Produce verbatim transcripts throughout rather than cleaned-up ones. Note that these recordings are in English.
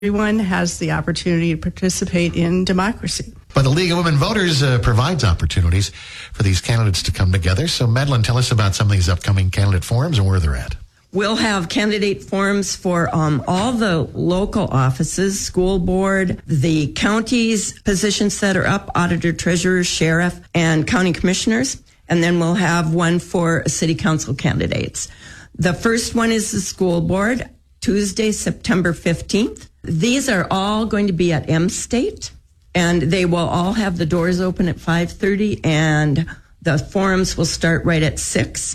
Everyone has the opportunity to participate in democracy. But the League of Women Voters uh, provides opportunities for these candidates to come together. So, Madeline, tell us about some of these upcoming candidate forums and where they're at. We'll have candidate forums for um, all the local offices, school board, the county's positions that are up, auditor, treasurer, sheriff, and county commissioners. And then we'll have one for city council candidates. The first one is the school board, Tuesday, September fifteenth. These are all going to be at M State, and they will all have the doors open at five thirty, and the forums will start right at six.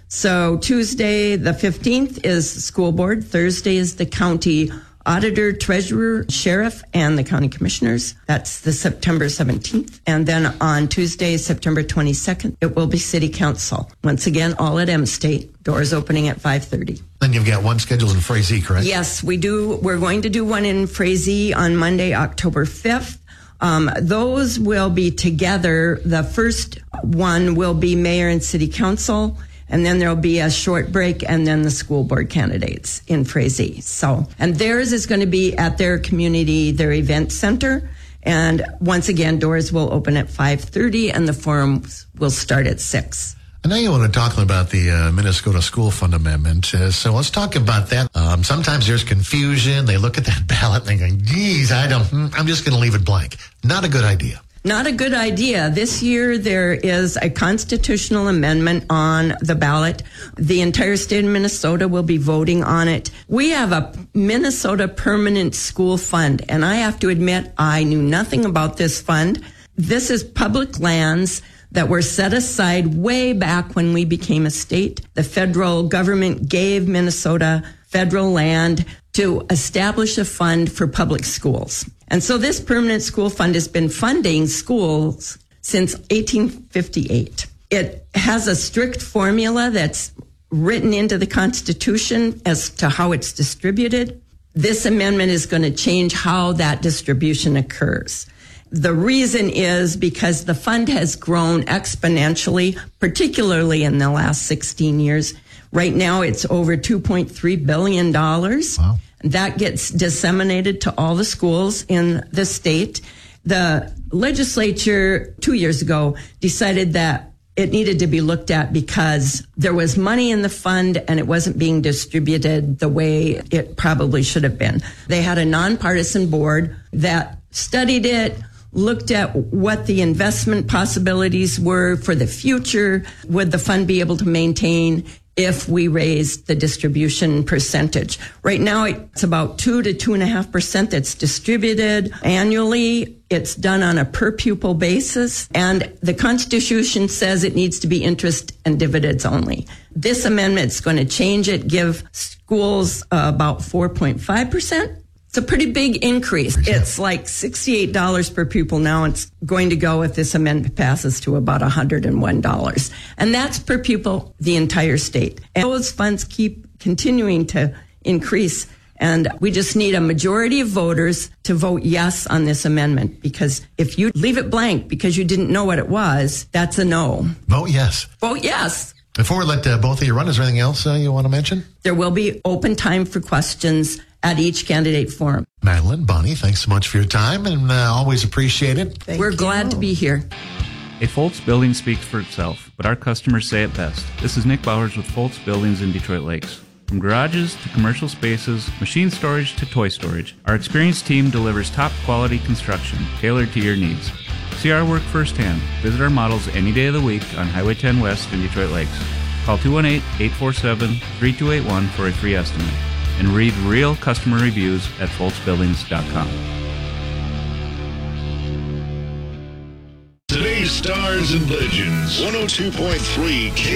So Tuesday, the fifteenth, is the school board. Thursday is the county auditor, treasurer, sheriff, and the county commissioners. That's the September seventeenth. And then on Tuesday, September twenty-second, it will be city council. Once again, all at M State. Doors opening at five thirty. Then you've got one scheduled in Frazee, correct? Yes, we do. We're going to do one in Frazee on Monday, October fifth. Um, those will be together. The first one will be mayor and city council, and then there'll be a short break, and then the school board candidates in Frazee. So, and theirs is going to be at their community, their event center. And once again, doors will open at five thirty, and the forums will start at six. I know you want to talk about the uh, Minnesota School Fund Amendment, uh, so let's talk about that. Um, sometimes there's confusion. They look at that ballot and they go, geez, I don't, I'm just going to leave it blank. Not a good idea. Not a good idea. This year, there is a constitutional amendment on the ballot. The entire state of Minnesota will be voting on it. We have a Minnesota Permanent School Fund, and I have to admit, I knew nothing about this fund. This is public lands that were set aside way back when we became a state. The federal government gave Minnesota federal land to establish a fund for public schools. And so this permanent school fund has been funding schools since eighteen fifty-eight. It has a strict formula that's written into the Constitution as to how it's distributed. This amendment is going to change how that distribution occurs. The reason is because the fund has grown exponentially, particularly in the last sixteen years. Right now, it's over two point three billion dollars. Wow. That gets disseminated to all the schools in the state. The legislature two years ago decided that it needed to be looked at because there was money in the fund and it wasn't being distributed the way it probably should have been. They had a nonpartisan board that studied it, looked at what the investment possibilities were for the future. Would the fund be able to maintain if we raised the distribution percentage? Right now, it's about two to two and a half percent that's distributed annually. It's done on a per pupil basis, and the Constitution says it needs to be interest and dividends only. This amendment is going to change it, give schools uh, about four point five percent. It's a pretty big increase. It's like sixty-eight dollars per pupil now. It's going to go, if this amendment passes, to about one hundred one dollars. And that's per pupil, the entire state. And those funds keep continuing to increase. And we just need a majority of voters to vote yes on this amendment, because if you leave it blank because you didn't know what it was, that's a no. Vote yes. Vote yes. Before we let uh, both of you run, is there anything else uh, you want to mention? There will be open time for questions at each candidate forum. Madeline, Bonnie, thanks so much for your time, and uh, always appreciate it. Thank We're you. glad to be here. A Foltz building speaks for itself, but our customers say it best. This is Nick Bowers with Foltz Buildings in Detroit Lakes. From garages to commercial spaces, machine storage to toy storage, our experienced team delivers top quality construction tailored to your needs. See our work firsthand. Visit our models any day of the week on Highway ten West in Detroit Lakes. Call two one eight, eight four seven, three two eight one for a free estimate. And read real customer reviews at foltz buildings dot com. Today's Stars and Legends, one oh two point three K